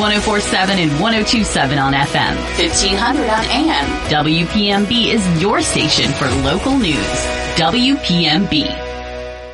104.7 and 102.7 on FM. 1500 on AM. WPMB is your station for local news. WPMB.